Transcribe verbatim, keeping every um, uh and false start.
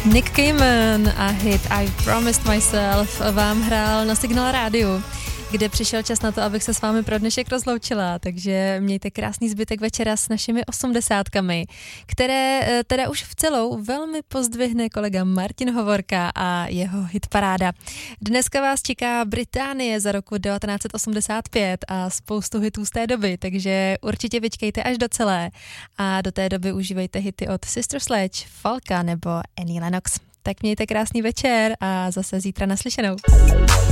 Nick Cayman a hit I Promised Myself vám hrál na Signál rádiu, kde přišel čas na to, abych se s vámi pro dnešek rozloučila, takže mějte krásný zbytek večera s našimi osmdesátkami, které teda už v celou velmi pozdvihne kolega Martin Hovorka a jeho hitparáda. Dneska vás čeká Británie za roku devatenáct set osmdesát pět a spoustu hitů z té doby, takže určitě vyčkejte až do celé a do té doby užívejte hity od Sister Sledge, Falka nebo Annie Lennox. Tak mějte krásný večer a zase zítra naslyšenou.